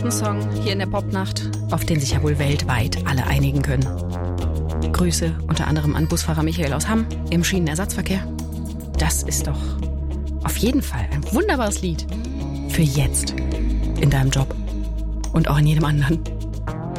Song hier in der Popnacht, auf den sich ja wohl weltweit alle einigen können. Grüße unter anderem an Busfahrer Michael aus Hamm im Schienenersatzverkehr. Das ist doch auf jeden Fall ein wunderbares Lied für jetzt in deinem Job und auch in jedem anderen.